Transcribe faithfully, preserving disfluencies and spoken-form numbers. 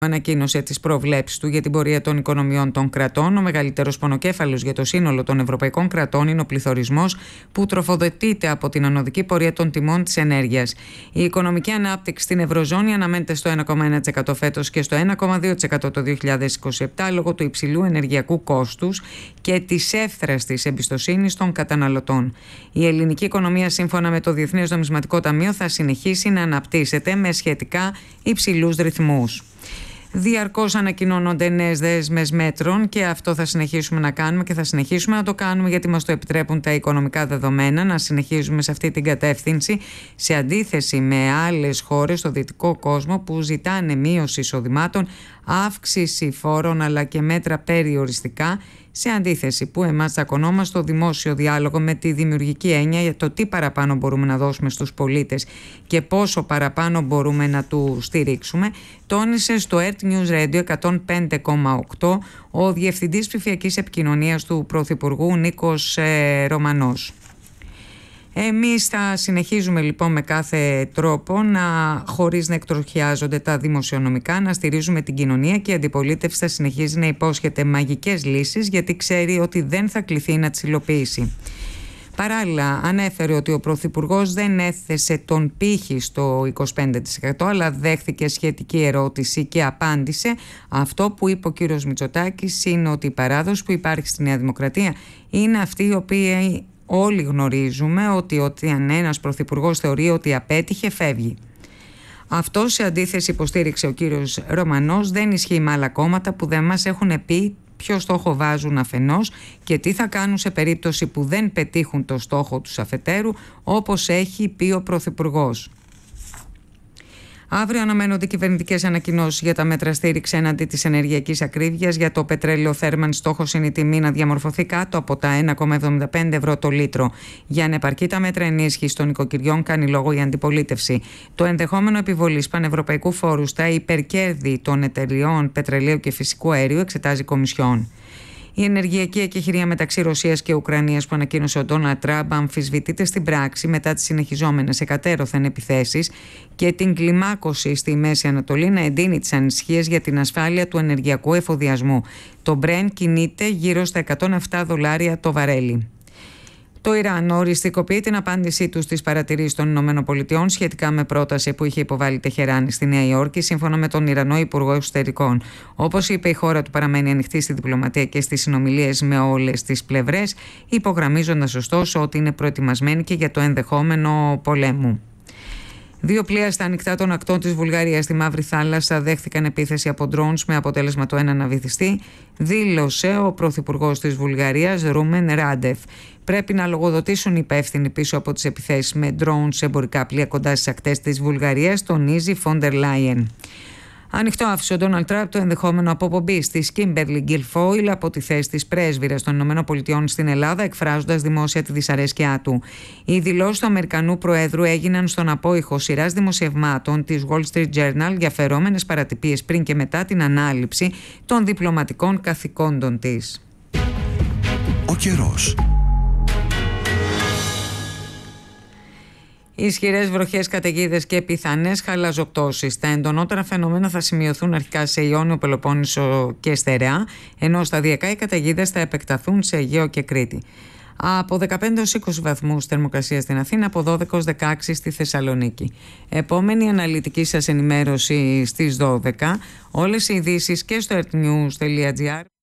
Ανακοίνωσε τις προβλέψεις του για την πορεία των οικονομιών των κρατών. Ο μεγαλύτερος πονοκέφαλος για το σύνολο των ευρωπαϊκών κρατών είναι ο πληθωρισμός, που τροφοδοτείται από την ανωδική πορεία των τιμών της ενέργειας. Η οικονομική ανάπτυξη στην Ευρωζώνη αναμένεται στο ένα κόμμα ένα τοις εκατό φέτος και στο ένα κόμμα δύο τοις εκατό το δύο χιλιάδες είκοσι επτά, λόγω του υψηλού ενεργειακού κόστους και της εύθραστης εμπιστοσύνης των καταναλωτών. Η ελληνική οικονομία, σύμφωνα με το Διεθνές Νομισματικό Ταμείο, θα συνεχίσει να αναπτύσσεται με σχετικά υψηλούς ρυθμούς. Διαρκώς ανακοινώνονται νέες δέσμες μέτρων και αυτό θα συνεχίσουμε να κάνουμε και θα συνεχίσουμε να το κάνουμε, γιατί μας το επιτρέπουν τα οικονομικά δεδομένα, να συνεχίζουμε σε αυτή την κατεύθυνση, σε αντίθεση με άλλες χώρες στο δυτικό κόσμο που ζητάνε μείωση εισοδημάτων, αύξηση φόρων αλλά και μέτρα περιοριστικά, σε αντίθεση που εμάς τσακωνόμαστε στο δημόσιο διάλογο με τη δημιουργική έννοια για το τι παραπάνω μπορούμε να δώσουμε στους πολίτες και πόσο παραπάνω μπορούμε να του στηρίξουμε, τόνισε στο Earth News Radio εκατόν πέντε κόμμα οκτώ ο Διευθυντής Ψηφιακής Επικοινωνίας του Πρωθυπουργού Νίκος ε, Ρωμανός. Εμείς θα συνεχίζουμε λοιπόν με κάθε τρόπο, να, χωρίς να εκτροχιάζονται τα δημοσιονομικά, να στηρίζουμε την κοινωνία, και η αντιπολίτευση θα συνεχίζει να υπόσχεται μαγικές λύσεις, γιατί ξέρει ότι δεν θα κληθεί να τις υλοποιήσει. Παράλληλα, ανέφερε ότι ο Πρωθυπουργός δεν έθεσε τον πύχη στο είκοσι πέντε τοις εκατό, αλλά δέχθηκε σχετική ερώτηση και απάντησε. Αυτό που είπε ο κύριος Μητσοτάκης είναι ότι η παράδοση που υπάρχει στη Νέα Δημοκρατία είναι αυτή η οποία όλοι γνωρίζουμε, ότι όταν ένας πρωθυπουργός θεωρεί ότι απέτυχε, φεύγει. Αυτό, σε αντίθεση, υποστήριξε ο κύριος Ρωμανός, δεν ισχύει με άλλα κόμματα που δεν μας έχουν πει ποιο στόχο βάζουν αφενός και τι θα κάνουν σε περίπτωση που δεν πετύχουν το στόχο τους αφετέρου, όπως έχει πει ο πρωθυπουργός. Αύριο αναμένονται κυβερνητικές ανακοινώσεις για τα μέτρα στήριξη έναντι της ενεργειακής ακρίβειας. Για το πετρέλαιο θέρμανση, στόχος είναι η τιμή να διαμορφωθεί κάτω από τα ένα κόμμα εβδομήντα πέντε ευρώ το λίτρο. Για ανεπαρκή τα μέτρα ενίσχυσης των οικοκυριών, κάνει λόγο η αντιπολίτευση. Το ενδεχόμενο επιβολής πανευρωπαϊκού φόρου στα υπερκέρδη των εταιριών πετρελαίου και φυσικού αερίου εξετάζει η Κομισιόν. Η ενεργειακή εκεχηρία μεταξύ Ρωσίας και Ουκρανίας που ανακοίνωσε ο Ντόναλντ Τραμπ αμφισβητείται στην πράξη μετά τις συνεχιζόμενες εκατέρωθεν επιθέσεις και την κλιμάκωση στη Μέση Ανατολή να εντείνει τις ανησυχίες για την ασφάλεια του ενεργειακού εφοδιασμού. Το Brent κινείται γύρω στα εκατόν επτά δολάρια το βαρέλι. Το Ιράν οριστικοποιεί την απάντησή του στις παρατηρήσεις των ΗΠΑ σχετικά με πρόταση που είχε υποβάλει η Τεχεράνη στη Νέα Υόρκη, σύμφωνα με τον Ιρανό Υπουργό Εξωτερικών. Όπως είπε, η χώρα του παραμένει ανοιχτή στη διπλωματία και στις συνομιλίες με όλες τις πλευρές, υπογραμμίζοντας ωστόσο ότι είναι προετοιμασμένη και για το ενδεχόμενο πολέμου. Δύο πλοία στα ανοιχτά των ακτών της Βουλγαρίας στη Μαύρη Θάλασσα δέχθηκαν επίθεση από ντρόουνς με αποτέλεσμα το ένα να βυθιστεί, δήλωσε ο Πρωθυπουργός της Βουλγαρίας Ρούμεν Ράντεφ. Πρέπει να λογοδοτήσουν οι υπεύθυνοι πίσω από τις επιθέσεις με ντρόουνς σε εμπορικά πλοία κοντά στις ακτές της Βουλγαρίας, τονίζει Φόντερ Λάιεν. Ανοιχτό άφησε ο Ντόναλντ Τραμπ το ενδεχόμενο αποπομπής της Κίμπερλι Γκιλφόιλ από τη θέση της πρέσβυρας των ΗΠΑ στην Ελλάδα, εκφράζοντας δημόσια τη δυσαρέσκειά του. Οι δηλώσεις του Αμερικανού Προέδρου έγιναν στον απόϊχο σειράς δημοσιευμάτων της Wall Street Journal για φερόμενες παρατυπίες πριν και μετά την ανάληψη των διπλωματικών καθηκόντων της. Ο καιρός. Ισχυρές βροχές, καταιγίδες και πιθανές χαλαζοπτώσεις. Τα εντονότερα φαινόμενα θα σημειωθούν αρχικά σε Ιόνιο, Πελοπόννησο και Στερεά, ενώ σταδιακά οι καταιγίδες θα επεκταθούν σε Αιγαίο και Κρήτη. Από δεκαπέντε έως είκοσι βαθμούς θερμοκρασία στην Αθήνα, από δώδεκα έως δεκαέξι στη Θεσσαλονίκη. Επόμενη αναλυτική σας ενημέρωση στις δώδεκα. Όλες οι ειδήσεις και στο earthnews τελεία gr.